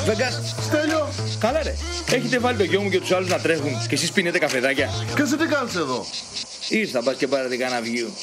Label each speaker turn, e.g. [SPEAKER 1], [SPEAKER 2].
[SPEAKER 1] Βέγκας.
[SPEAKER 2] Στέλιο.
[SPEAKER 1] Καλά ρε. Έχετε βάλει το γιο μου και τους άλλους να τρέχουν και εσείς πίνετε καφεδάκια.
[SPEAKER 2] Και εσύ τι κάνεις εδώ?
[SPEAKER 1] Ήρθα μπας και πάρετε κανένα βγείο.